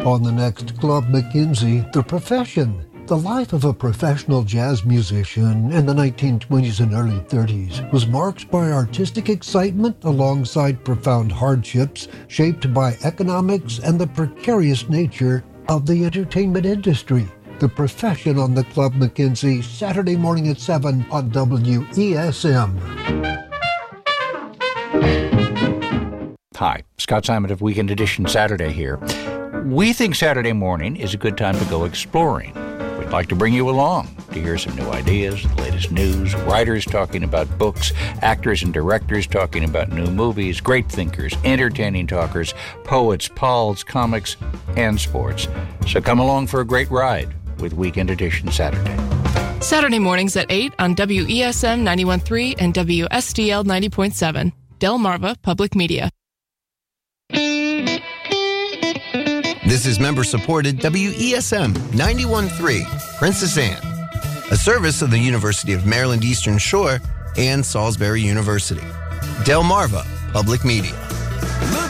On the next Club McKinsey, the profession. The life of a professional jazz musician in the 1920s and early 30s was marked by artistic excitement alongside profound hardships shaped by economics and the precarious nature of the entertainment industry. The profession on the Club McKinsey, Saturday morning at 7 on WESM. Hi, Scott Simon of Weekend Edition Saturday here. We think Saturday morning is a good time to go exploring. We'd like to bring you along to hear some new ideas, the latest news, writers talking about books, actors and directors talking about new movies, great thinkers, entertaining talkers, poets, pals, comics, and sports. So come along for a great ride with Weekend Edition Saturday. Saturday mornings at 8 on WESM 91.3 and WSDL 90.7. Delmarva Public Media. This is member-supported WESM 91.3, Princess Anne, a service of the University of Maryland Eastern Shore and Salisbury University. Delmarva Public Media.